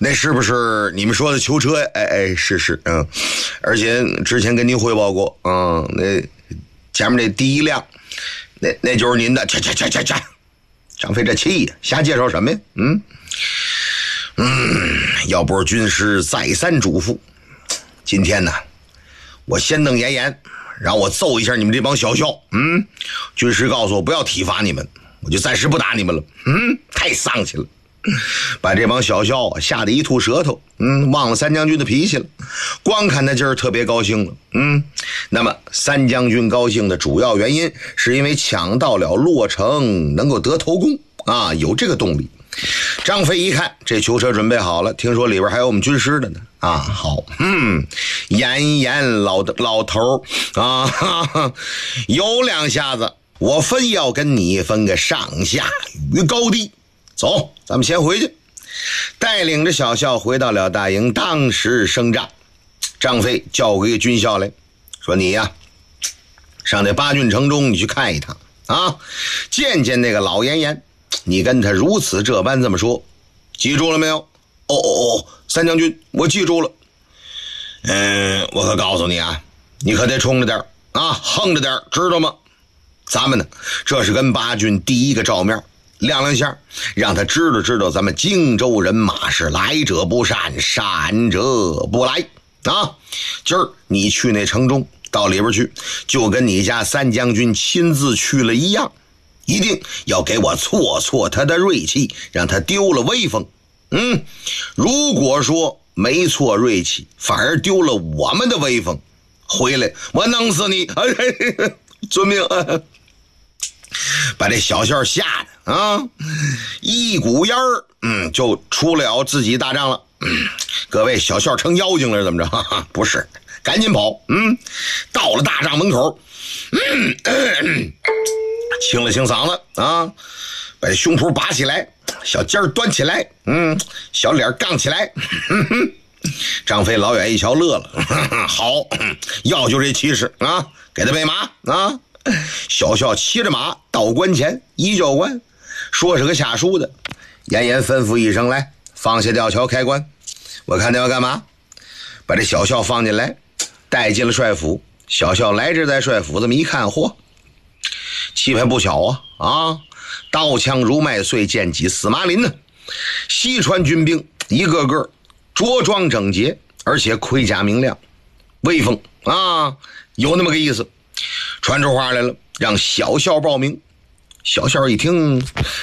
那是不是你们说的囚车？是，而且之前跟您汇报过，那前面那第一辆，那就是您的。张飞这气呀，瞎介绍什么呀？要不是军师再三嘱咐，今天呢，我先弄严，让我揍一下你们这帮小校。军师告诉我不要体罚你们，我就暂时不打你们了。太丧气了，把这帮小校吓得一吐舌头。忘了三将军的脾气了，光看那劲儿特别高兴了。那么三将军高兴的主要原因是因为抢到了洛城，能够得头功啊，有这个动力。张飞一看这囚车准备好了，听说里边还有我们军师的呢啊，好，严老头啊，有两下子，我非要跟你分个上下与高低。走，咱们先回去。带领着小校回到了大营，当时声战。张飞叫过一个军校来，说你呀，上那八郡城中你去看一趟啊，见见那个老严，你跟他如此这般这么说，记住了没有？三将军，我记住了。我可告诉你啊，你可得冲着点啊，横着点，知道吗？咱们呢，这是跟八郡第一个照面，亮相，让他知道咱们荆州人马是来者不善，善者不来啊！今儿你去那城中，到里边去，就跟你家三将军亲自去了一样，一定要给我挫他的锐气，让他丢了威风。如果说没挫锐气，反而丢了我们的威风，回来我弄死你！遵命。把这小校吓得啊，一股烟儿，就出了自己大帐了。各位，小校成妖精了怎么着？不是，赶紧跑。到了大帐门口，清了清嗓子啊，把这胸脯拔起来，小尖儿端起来，小脸杠起来。张飞老远一瞧乐了，好，要就这气势啊，给他备马啊！小校骑着马到关前，一教官说是个下书的，严吩咐一声，来放下吊桥开关。我看他要干嘛，把这小校放进来，带进了帅府。小校来这在帅府这么一看，嚯，气派不小啊！刀枪如麦穗，剑戟似麻林呢。西川军兵一个个着装整洁，而且盔甲明亮，威风啊，有那么个意思。传出话来了，让小校报名。小校一听，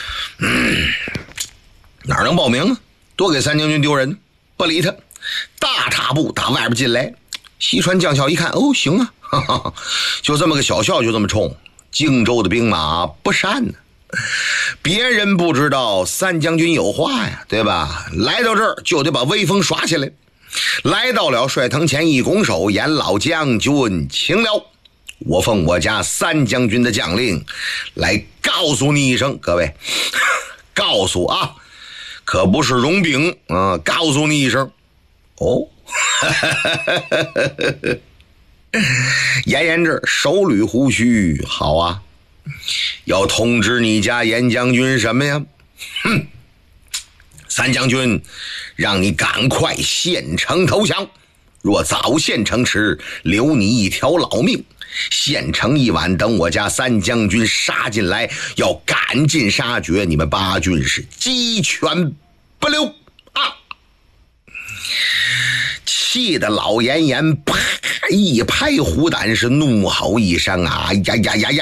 哪能报名啊？多给三将军丢人，不理他，大踏步打外边进来。西川将校一看，行啊，就这么个小校就这么冲，荆州的兵马不善呢。别人不知道三将军有话呀，对吧？来到这儿就得把威风耍起来。来到了帅堂前一拱手，严老将军请了。我奉我家三将军的将令来告诉你一声，各位，告诉啊，可不是荣禀啊，告诉你一声。严这手捋胡须，好啊，要通知你家严将军什么呀？三将军让你赶快献城投降，若早献城迟，留你一条老命。县城一晚，等我家三将军杀进来，要赶尽杀绝，你们八郡是鸡犬不留啊！气得老严啪一拍虎胆，是怒吼一声啊！呀！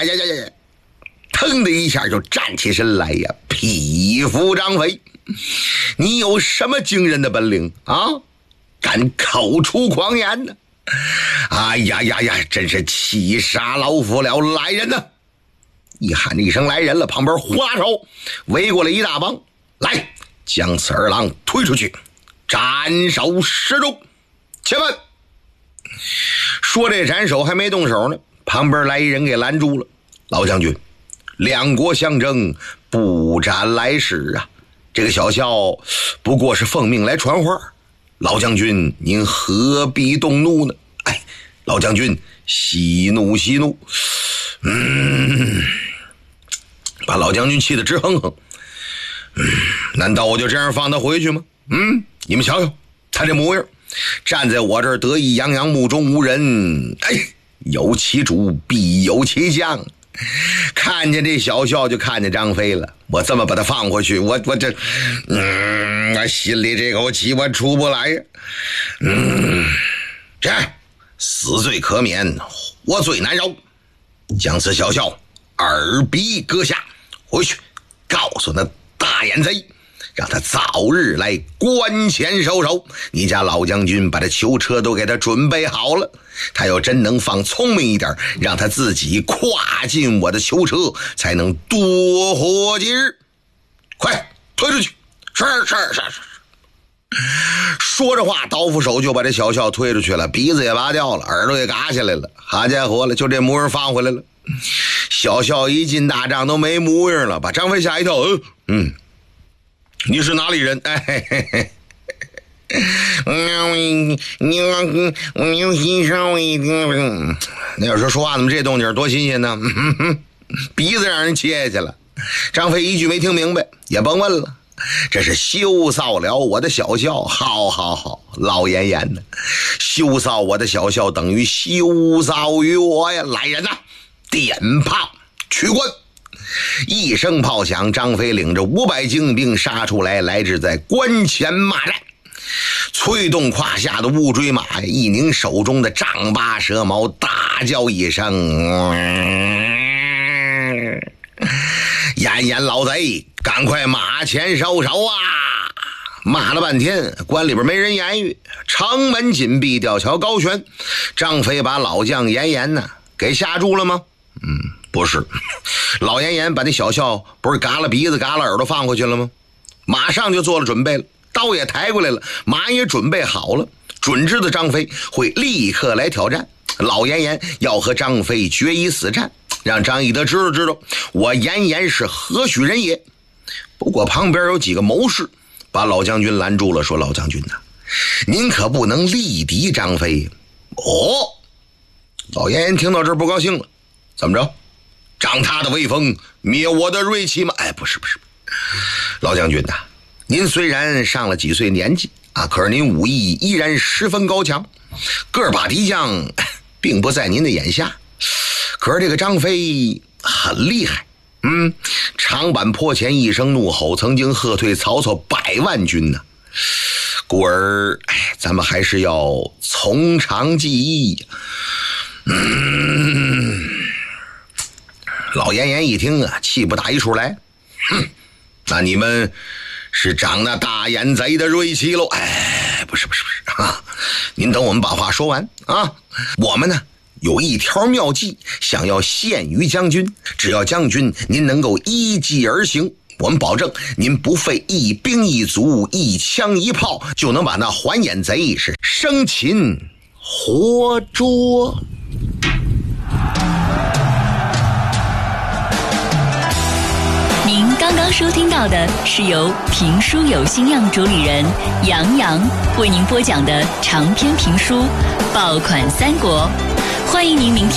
腾的一下就站起身来呀！匹夫张飞，你有什么惊人的本领啊？敢口出狂言呢？真是气杀老夫了！来人呐！一喊一声来人了，旁边呼啦手围过来一大帮，来将此二郎推出去，斩首示众。且慢！说这斩首还没动手呢，旁边来一人给拦住了。老将军，两国相争，不斩来使啊！这个小校不过是奉命来传话，老将军您何必动怒呢？老将军息怒，把老将军气得直哼哼。难道我就这样放他回去吗？ 你们瞧瞧他这模样，站在我这儿得意洋洋，目中无人。哎，有其主必有其将。看见这小校就看见张飞了，我这么把他放回去，我这我心里这口气我出不来呀。这死罪可免，活罪难饶，将此小校耳鼻割下，回去告诉那大眼贼，让他早日来关前收手。你家老将军把这囚车都给他准备好了，他要真能放聪明一点，让他自己跨进我的囚车，才能多活几日。快推出去！是。说着话，刀斧手就把这小校推出去了，鼻子也拔掉了，耳朵也嘎下来了。好家伙了，就这模样放回来了。小校一进大帐都没模样了，把张飞吓一跳。你是哪里人？哎，你新上一个。那有时候说话怎么这动静多新鲜呢？鼻子让人切去了。张飞一句没听明白，也甭问了。这是羞臊了我的小校，好，老严严的，羞臊我的小校等于羞臊于我呀！来人呐，点炮取关！一声炮响，张飞领着500精兵杀出来，来至在关前马寨。催动胯下的乌骓马，一拧手中的丈八蛇矛，大叫一声：严老贼，赶快马前收手啊！骂了半天，关里边没人言语，城门紧闭，吊桥高悬。张飞把老将严呢给吓住了吗？不是，老严把那小校不是嘎了鼻子嘎了耳朵放回去了吗？马上就做了准备了，刀也抬过来了，马也准备好了，准知道张飞会立刻来挑战。老严要和张飞决一死战，让张翼德知道我严是何许人也。不过旁边有几个谋士把老将军拦住了，说：老将军呐，您可不能力敌张飞。老严听到这儿不高兴了，怎么着？长他的威风，灭我的锐气吗？哎，不是，老将军呐，您虽然上了几岁年纪啊，可是您武艺依然十分高强，个把敌将并不在您的眼下。可是这个张飞很厉害，长坂坡前一声怒吼，曾经喝退曹操100万军呢。故而，咱们还是要从长计议。老严一听啊，气不打一处来。那你们是长那大眼贼的锐气喽？不是啊，您等我们把话说完啊。我们呢有一条妙计，想要献于将军，只要将军您能够依计而行，我们保证您不费一兵一卒一枪一炮，就能把那还眼贼是生擒活捉。 您刚刚收听到的是由评书有心样主理人杨为您播讲的长篇评书《爆款三国》，欢迎您聆听。